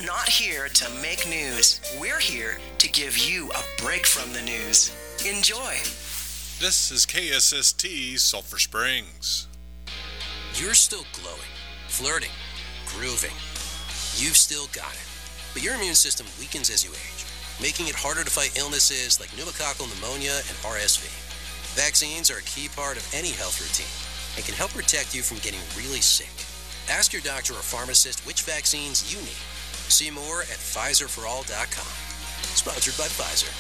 not here to make news. We're here to give you a break from the news. Enjoy. This is KSST Sulphur Springs. You're still glowing, flirting, grooving. You've still got it. But your immune system weakens as you age, making it harder to fight illnesses like pneumococcal pneumonia and RSV. Vaccines are a key part of any health routine and can help protect you from getting really sick. Ask your doctor or pharmacist which vaccines you need. See more at PfizerForAll.com. Sponsored by Pfizer.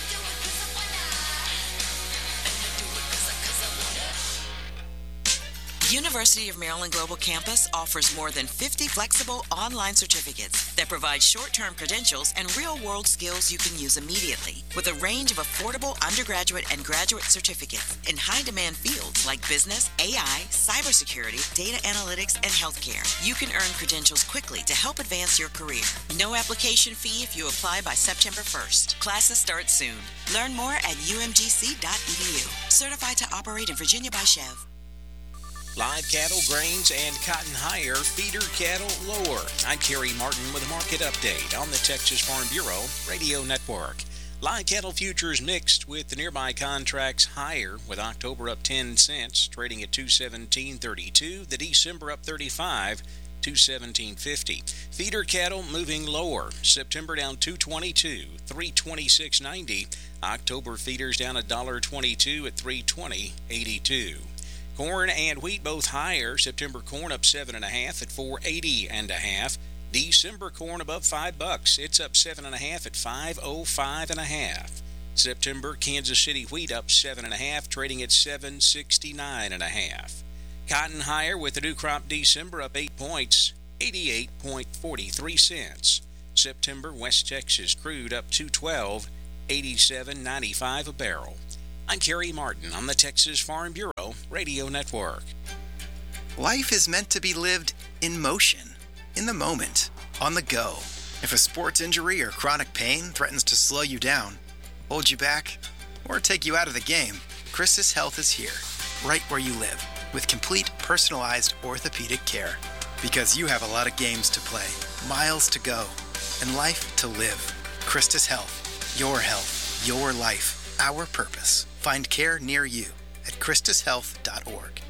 University of Maryland Global Campus offers more than 50 flexible online certificates that provide short-term credentials and real-world skills you can use immediately, with a range of affordable undergraduate and graduate certificates in high-demand fields like business, AI, cybersecurity, data analytics, and healthcare. You can earn credentials quickly to help advance your career. No application fee if you apply by September 1st. Classes start soon. Learn more at umgc.edu. Certified to operate in Virginia by Chev. Live cattle, grains, and cotton higher, feeder cattle lower. I'm Kerry Martin with a market update on the Texas Farm Bureau Radio Network. Live cattle futures mixed with the nearby contracts higher, with October up 10 cents, trading at $217.32. The December up 35, $217.50. Feeder cattle moving lower. September down $222, $326.90. October feeders down $1.22 at $320.82. Corn and wheat both higher. September corn up 7.5 at $4.80.5. December corn above $5. It's up 7.5 at $5.05.5. September Kansas City wheat up 7.5, trading at $7.69.5. Cotton higher with the new crop December up 8 points, 88.43 cents. September West Texas crude up 212, 87.95 a barrel. I'm Kerry Martin on the Texas Farm Bureau Radio Network. Life is meant to be lived in motion, in the moment, on the go. If a sports injury or chronic pain threatens to slow you down, hold you back, or take you out of the game, Christus Health is here, right where you live, with complete personalized orthopedic care. Because you have a lot of games to play, miles to go, and life to live. Christus Health, your life, our purpose. Find care near you at christushealth.org.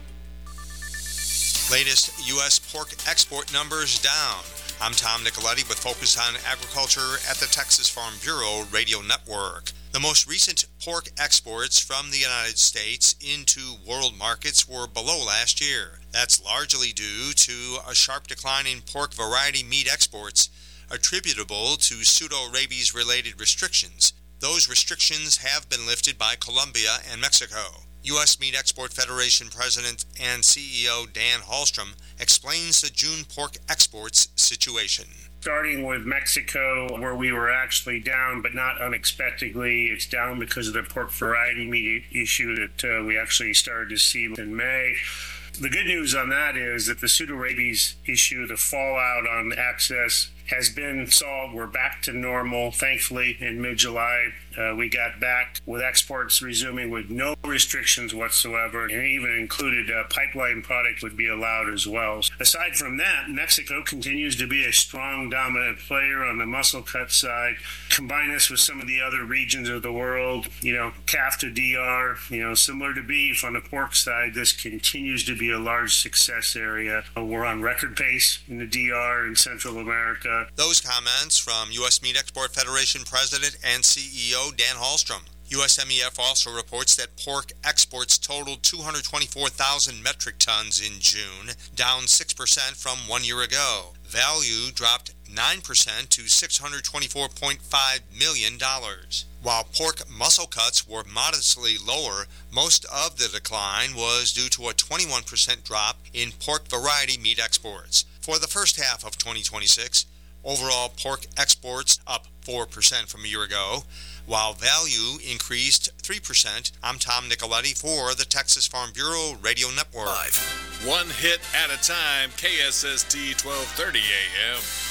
Latest U.S. pork export numbers down. I'm Tom Nicoletti with Focus on Agriculture at the Texas Farm Bureau Radio Network. The most recent pork exports from the United States into world markets were below last year. That's largely due to a sharp decline in pork variety meat exports attributable to pseudo-rabies-related restrictions. Those restrictions have been lifted by Colombia and Mexico. U.S. Meat Export Federation President and CEO Dan Hallstrom explains the June pork exports situation. Starting with Mexico, where we were actually down, but not unexpectedly. It's down because of the pork variety meat issue that we actually started to see in May. The good news on that is that the pseudorabies issue, the fallout on access, has been solved. We're back to normal, thankfully, in mid-July. We got back with exports resuming with no restrictions whatsoever, and even included pipeline product would be allowed as well. Aside from that, Mexico continues to be a strong, dominant player on the muscle cut side. Combine this with some of the other regions of the world, calf to DR, similar to beef on the pork side, this continues to be a large success area. We're on record pace in the DR in Central America. Those comments from U.S. Meat Export Federation President and CEO Dan Hallstrom. USMEF also reports that pork exports totaled 224,000 metric tons in June, down 6% from 1 year ago. Value dropped 9% to $624.5 million. While pork muscle cuts were modestly lower, most of the decline was due to a 21% drop in pork variety meat exports. For the first half of 2026, overall pork exports up 4% from a year ago, while value increased 3%. I'm Tom Nicoletti for the Texas Farm Bureau Radio Network. One hit at a time, KSST 1230 AM.